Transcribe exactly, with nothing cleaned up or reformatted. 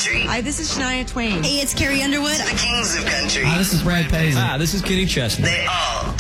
country. Hi, this is Shania Twain. Hey, it's Carrie Underwood. The kings of country. Hi, this is Brad Paisley. Hi, this is Kenny Chesney. They all